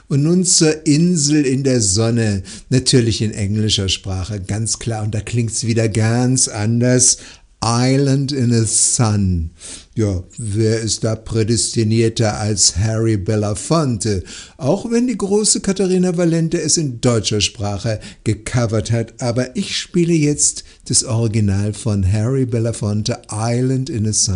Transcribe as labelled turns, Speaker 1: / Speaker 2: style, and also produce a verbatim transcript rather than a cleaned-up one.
Speaker 1: Und nun zur Insel in der Sonne, natürlich in englischer Sprache, ganz klar, und da klingt's wieder ganz anders. Island in the Sun. Ja, wer ist da prädestinierter als Harry Belafonte? Auch wenn die große Katharina Valente es in deutscher Sprache gecovert hat, aber ich spiele jetzt das Original von Harry Belafonte, Island in the Sun.